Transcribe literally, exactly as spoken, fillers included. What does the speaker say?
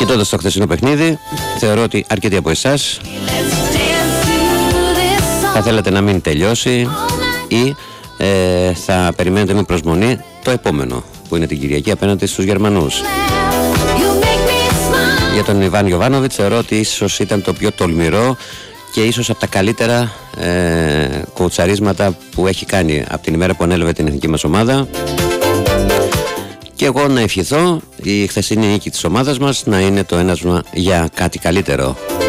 Κοιτώντας το χθεσινό παιχνίδι, θεωρώ ότι αρκετοί από εσάς θα θέλατε να μην τελειώσει ή ε, θα περιμένετε με προσμονή το επόμενο, που είναι την Κυριακή απέναντι στους Γερμανούς. Για τον Ιβάν Γιοβάνοβιτς θεωρώ ότι ίσως ήταν το πιο τολμηρό και ίσως από τα καλύτερα ε, κοουτσαρίσματα που έχει κάνει από την ημέρα που ανέλαβε την εθνική μας ομάδα. Και εγώ να ευχηθώ η χθεσινή νίκη της ομάδας μας να είναι το ένασμα για κάτι καλύτερο.